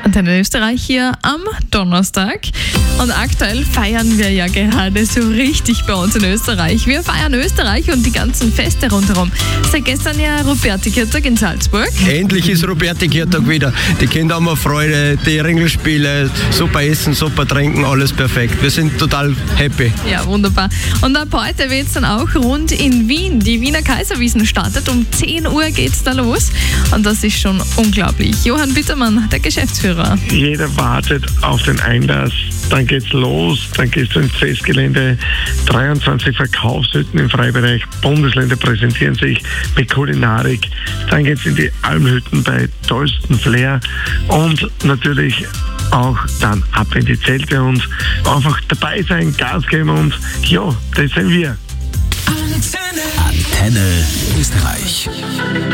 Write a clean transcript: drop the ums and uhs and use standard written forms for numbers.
Antenne Österreich hier am Donnerstag. Und aktuell feiern wir ja gerade so richtig bei uns in Österreich. Wir feiern Österreich und die ganzen Feste rundherum. Seit gestern ja Roberti-Kirtag in Salzburg. Endlich ist Roberti-Kirtag wieder. Die Kinder haben Freude, die Ringelspiele, super essen, super trinken, alles perfekt. Wir sind total happy. Ja, wunderbar. Und ab heute wird es dann auch rund in Wien. Die Wiener Kaiserwiesen startet. Um 10 Uhr geht es da los. Und das ist schon unglaublich. Johann Bittermann, der Geschäftsführer. Jeder wartet auf den Einlass. Dann geht's los, dann geht's ins Festgelände. 23 Verkaufshütten im Freibereich. Bundesländer präsentieren sich mit Kulinarik. Dann geht's in die Almhütten bei tollsten Flair und natürlich auch dann ab in die Zelte und einfach dabei sein, Gas geben und ja, das sind wir. Antenne Österreich.